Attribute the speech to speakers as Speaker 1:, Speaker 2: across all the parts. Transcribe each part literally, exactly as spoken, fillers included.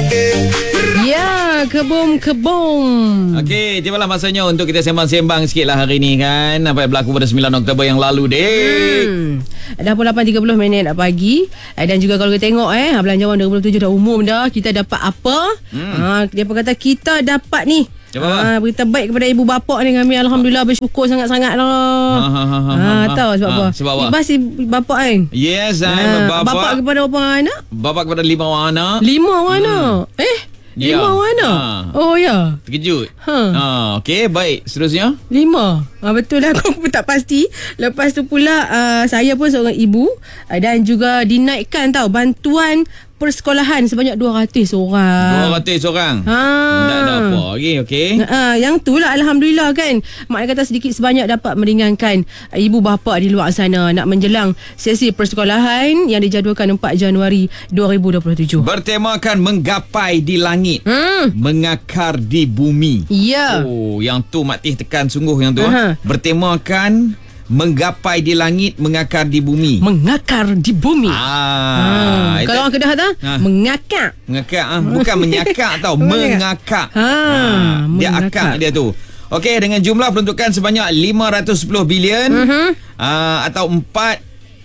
Speaker 1: Ya, kebom-kebom.
Speaker 2: Okey, tibalah masanya untuk kita sembang-sembang sikit lah hari ni kan. Apa yang berlaku pada sembilan Oktober yang lalu, dek.
Speaker 1: Hmm. Dah pukul lapan tiga puluh minit pagi. Dan juga kalau kita tengok eh, Belanjawan dua ribu tujuh dah umum dah. Kita dapat apa? Hmm. Ha, dia pun kata kita dapat ni. Ha, berita baik kepada ibu bapa ni. Kami Alhamdulillah bersyukur sangat-sangat lah. Ha, ha, ha, ha, ha, tahu sebab ha, apa? Sebab apa? Ibas si bapa kan?
Speaker 2: Yes,
Speaker 1: ha,
Speaker 2: bapa.
Speaker 1: Bapa kepada berapa anak?
Speaker 2: Bapa kepada lima orang anak.
Speaker 1: Lima orang hmm. anak? Eh?
Speaker 2: Ya.
Speaker 1: Lima orang anak? Ha. Oh ya.
Speaker 2: Terkejut.
Speaker 1: Ha.
Speaker 2: ha Okey, baik. Seterusnya?
Speaker 1: Lima. Ha, betul lah, aku pun tak pasti. Lepas tu pula uh, saya pun seorang ibu uh, dan juga dinaikkan tau bantuan persekolahan sebanyak dua ratus orang.
Speaker 2: dua ratus orang?
Speaker 1: Ha.
Speaker 2: Tak ada apa lagi, okey.
Speaker 1: Ha, yang tu lah Alhamdulillah kan. Maknanya kata sedikit sebanyak dapat meringankan ibu bapa di luar sana nak menjelang sesi persekolahan yang dijadualkan empat Januari dua ribu dua puluh tujuh.
Speaker 2: Bertemakan menggapai di langit, hmm. mengakar di bumi.
Speaker 1: Ya.
Speaker 2: Oh, yang tu Mak Tih tekan sungguh yang tu.
Speaker 1: Uh-huh.
Speaker 2: Bertemakan menggapai di langit, mengakar di bumi.
Speaker 1: Mengakar di bumi.
Speaker 2: Ah,
Speaker 1: ha. Kalau orang Kedah tu ha. mengakak.
Speaker 2: Mengakak ah, bukan menyakak tau, mengakak.
Speaker 1: Ha,
Speaker 2: ha. Dia
Speaker 1: mengakak.
Speaker 2: akak dia tu. Okey, dengan jumlah peruntukan sebanyak lima ratus sepuluh bilion uh-huh. uh, atau empat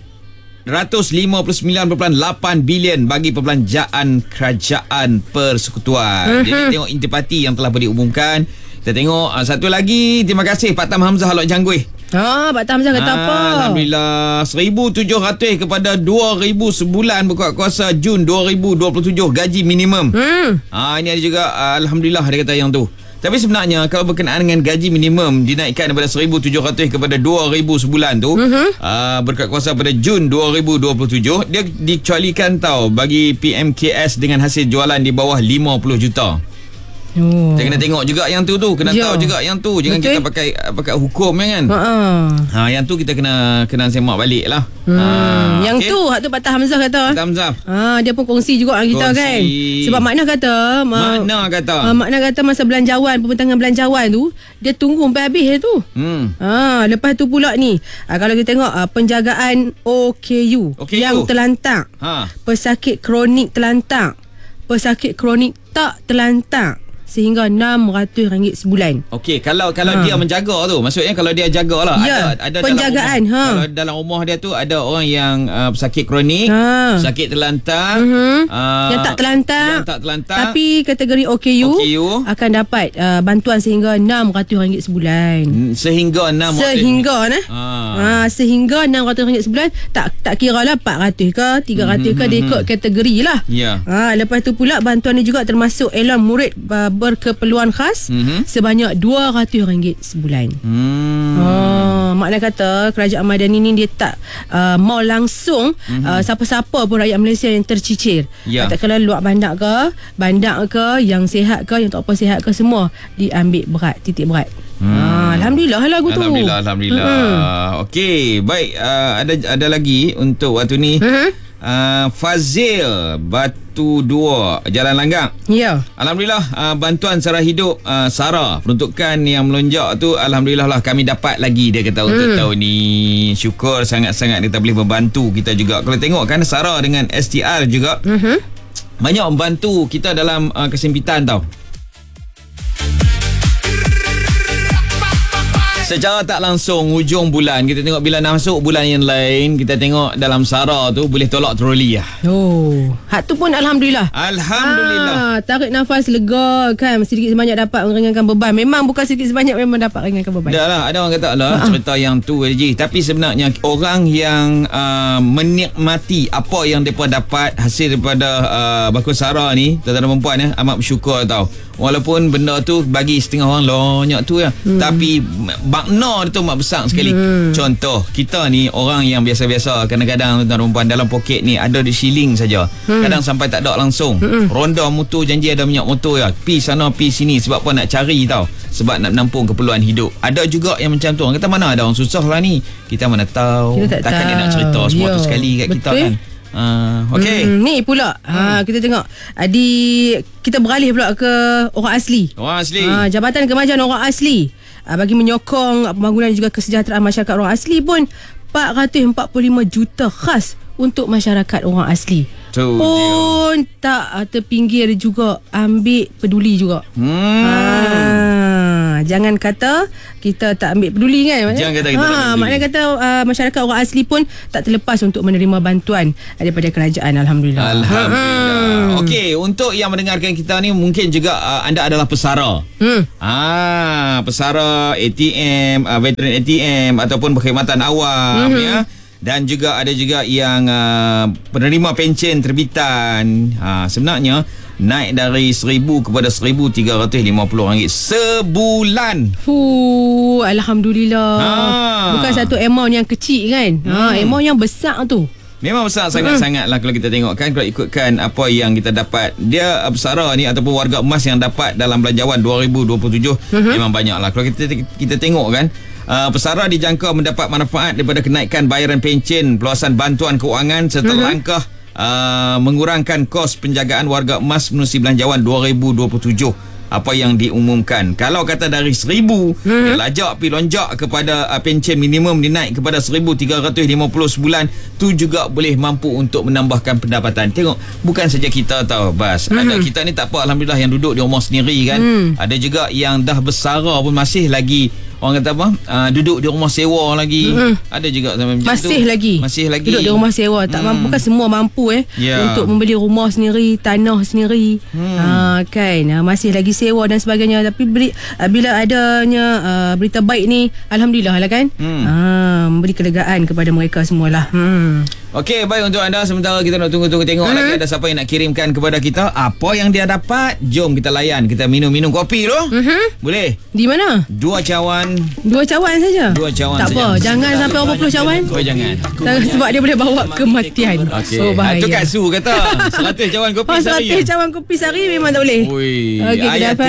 Speaker 2: ratus lima puluh sembilan perpuluhan lapan bilion bagi perbelanjaan kerajaan persekutuan. Uh-huh. Jadi tengok intipati yang telah diumumkan. Kita tengok uh, satu lagi. Terima kasih Pak Tam Hamzah Lok Jangguih.
Speaker 1: Ha, Pak Tam Hamzah kata
Speaker 2: ha,
Speaker 1: apa?
Speaker 2: Alhamdulillah, seribu tujuh ratus kepada dua ribu sebulan berkuat kuasa Jun dua ribu dua puluh tujuh gaji minimum. Hmm. Ha, ini ada juga uh, Alhamdulillah dia kata yang tu. Tapi sebenarnya kalau berkenaan dengan gaji minimum dinaikkan daripada seribu tujuh ratus kepada dua ribu sebulan tu, uh-huh. uh, berkuat kuasa pada Jun dua ribu dua puluh tujuh, dia dikecualikan tau bagi P M K S dengan hasil jualan di bawah lima puluh juta. Oh. Kita kena tengok juga yang tu tu, kena ya. tahu juga yang tu. Jangan betul? Kita pakai pakai hukum kan. Ha-ha. Ha, yang tu kita kena kena semak balik lah.
Speaker 1: Hmm. Ha, yang okay. tu hak tu Pak Tam Hamzah kata.
Speaker 2: Pak Tam Hamzah.
Speaker 1: Ha, dia pun kongsi juga dengan kita kongsi. Kan. Sebab makna kata
Speaker 2: makna kata.
Speaker 1: Ha, makna kata masa belanjawan, pembentangan belanjawan tu dia tunggu sampai habis tu. Hmm. Ha, lepas tu pula ni, ha, kalau kita tengok ha, penjagaan O K U, O K U yang terlantak. Ha. Pesakit kronik terlantak. Pesakit kronik tak terlantak. Sehingga enam ratus ringgit sebulan. Okey, kalau kalau ha. dia menjaga tu, maksudnya kalau dia jagalah, ya, ada ada penjagaan dalam rumah, ha. Kalau dalam rumah dia tu ada orang yang uh, sakit kronik, ha. sakit terlantar, uh-huh. uh, yang tak terlantar, yang tak terlantar, tapi kategori O K U, O K U akan dapat uh, bantuan sehingga enam ratus ringgit sebulan. Sehingga enam ratus sehingga nah. Ha. ha, sehingga enam ratus ringgit sebulan, tak tak kiralah empat ratus ke tiga ratus ke, dia ikut kategori lah. Ya. Ha, lepas tu pula bantuan ni juga termasuk elon murid uh, berkeperluan khas mm-hmm. sebanyak dua ratus ringgit sebulan. Hmm. Oh, makna kata kerajaan Madani ni dia tak uh, mau langsung mm-hmm. uh, siapa-siapa pun rakyat Malaysia yang tercicir. Yeah. Tak kala luar bandak ke, bandak ke, yang sihat ke, yang tak apa sihat ke, semua diambil berat, titik berat. Hmm. Ah, Alhamdulillah lagu tu. Alhamdulillah, Alhamdulillah. Hmm. Okey, baik. Uh, ada ada lagi untuk waktu ni. Hmm. Uh, Fazil Batu dua Jalan Langgang. Ya. Alhamdulillah uh, bantuan sara hidup uh, Sara peruntukan yang melonjak tu alhamdulillah lah kami dapat lagi, dia kata untuk hmm. tahun ni. Syukur sangat-sangat kita boleh membantu kita juga. Kalau tengok kan Sara dengan S T R juga uh-huh. banyak membantu kita dalam uh, kesempitan tau. Secara tak langsung hujung bulan kita tengok bila nak masuk bulan yang lain, kita tengok dalam Sara tu boleh tolak troli lah. Oh, hak tu pun alhamdulillah. Alhamdulillah. Ah, tarik nafas lega kan, sedikit sebanyak dapat meringankan beban. Memang bukan sedikit sebanyak, memang dapat ringankan beban. Dah lah, ada orang kata lah ha. cerita yang tu je. Tapi sebenarnya orang yang uh, menikmati apa yang mereka dapat hasil daripada uh, bakul Sara ni, tuan-tuan dan perempuan ya, amat bersyukur tau. Walaupun benda tu bagi setengah orang lonyak tu ya, hmm. tapi makna dia tu amat besar sekali. Hmm. Contoh, kita ni orang yang biasa-biasa, kadang-kadang tuan-tuan perempuan dalam poket ni ada di shilling saja. Hmm. Kadang sampai tak ada langsung. Hmm. Ronda motor, janji ada minyak motor ya. Pi sana, pi sini. Sebab apa? Nak cari tau. Sebab nak menampung keperluan hidup. Ada juga yang macam tu. Orang kata mana ada orang susah lah ni. Kita mana tahu. Kita tak Takkan tahu. Dia nak cerita semua Yo. tu sekali kat Betul. kita kan. Uh, Okey. Hmm, ni pula hmm. ha, kita tengok di kita beralih pula ke orang asli. Orang asli. Ha, Jabatan Kemajuan Orang Asli ha, bagi menyokong pembangunan juga kesejahteraan masyarakat orang asli pun empat ratus empat puluh lima juta khas untuk masyarakat orang asli.
Speaker 2: Tu
Speaker 1: pun dia. Tak uh, terpinggir juga, ambil peduli juga. Hmm. Ha, jangan kata kita tak ambil peduli kan.
Speaker 2: Jangan kata kita
Speaker 1: ha,
Speaker 2: tak peduli.
Speaker 1: Maknanya kata uh, masyarakat orang asli pun tak terlepas untuk menerima bantuan daripada kerajaan. Alhamdulillah.
Speaker 2: Alhamdulillah.
Speaker 1: Hmm.
Speaker 2: Okey, untuk yang mendengarkan kita ni mungkin juga uh, anda adalah pesara. Hmm. Ah, pesara A T M, uh, veteran A T M ataupun perkhidmatan awam hmm. ya. Dan juga ada juga yang uh, penerima pencen terbitan. Ha, sebenarnya naik dari seribu kepada seribu tiga ratus lima puluh ringgit sebulan.
Speaker 1: Fuh, Alhamdulillah. Ha. Bukan satu amount yang kecil kan. Ha, hmm. amount yang besar tu.
Speaker 2: Memang besar sangat-sangat lah kalau kita tengok kan. Kalau ikutkan apa yang kita dapat, dia pesara ni ataupun warga emas yang dapat dalam belanjawan dua ribu dua puluh tujuh uh-huh. memang banyak lah. Kalau kita kita tengok kan, Uh, pesara dijangka mendapat manfaat daripada kenaikan bayaran pencen, peluasan bantuan keuangan serta uh-huh. langkah uh, mengurangkan kos penjagaan warga emas menerusi belanjawan dua ribu dua puluh tujuh. Apa yang diumumkan, kalau kata dari seribu hmm. dia lajak pergi lonjak kepada uh, pencen minimum dinaik kepada seribu tiga ratus lima puluh sebulan, tu juga boleh mampu untuk menambahkan pendapatan. Tengok, bukan saja kita tahu Bas, hmm. ada kita ni tak apa, Alhamdulillah, yang duduk di rumah sendiri kan. hmm. Ada juga yang dah bersara pun masih lagi orang kata apa, uh, duduk di rumah sewa lagi. hmm. Ada juga macam
Speaker 1: masih
Speaker 2: tu.
Speaker 1: lagi
Speaker 2: Masih lagi
Speaker 1: duduk di rumah sewa. Tak hmm. mampu kan, semua mampu eh yeah. untuk membeli rumah sendiri, tanah sendiri. hmm. ha, kan ha, masih lagi sewa dan sebagainya. Tapi beri, uh, bila adanya uh, berita baik ni, Alhamdulillah lah kan. hmm. ha, memberi kelegaan kepada mereka semualah. hmm.
Speaker 2: Okey, baik untuk anda. Sementara kita nak tunggu-tunggu tengok hmm. lagi ada siapa yang nak kirimkan kepada kita apa yang dia dapat. Jom kita layan, kita minum-minum kopi tu. hmm. Boleh?
Speaker 1: Di mana?
Speaker 2: Dua cawan.
Speaker 1: Dua cawan saja?
Speaker 2: Dua cawan
Speaker 1: tak
Speaker 2: saja.
Speaker 1: apa, jangan sampai berapa puluh cawan.
Speaker 2: Oh, jangan.
Speaker 1: Sebab dia boleh bawa kematian.
Speaker 2: Okay.
Speaker 1: So bahaya.
Speaker 2: Itu Kak Su kata seratus cawan kopi
Speaker 1: oh,
Speaker 2: sehari.
Speaker 1: seratus cawan kopi sehari memang tak boleh.
Speaker 2: Ui,
Speaker 1: okay,